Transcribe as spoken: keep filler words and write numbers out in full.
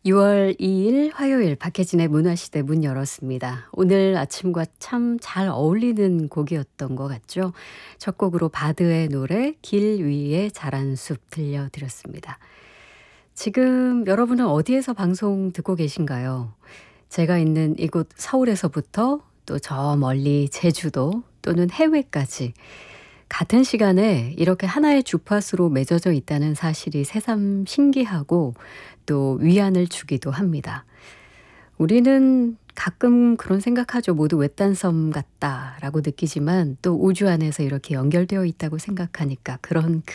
유월 이일 화요일 박혜진의 문화시대 문 열었습니다. 오늘 아침과 참 잘 어울리는 곡이었던 것 같죠? 첫 곡으로 바드의 노래 길 위에 자란 숲 들려드렸습니다. 지금 여러분은 어디에서 방송 듣고 계신가요? 제가 있는 이곳 서울에서부터 또 저 멀리 제주도 또는 해외까지 같은 시간에 이렇게 하나의 주파수로 맺어져 있다는 사실이 새삼 신기하고 또 위안을 주기도 합니다. 우리는 가끔 그런 생각하죠. 모두 외딴 섬 같다라고 느끼지만 또 우주 안에서 이렇게 연결되어 있다고 생각하니까 그런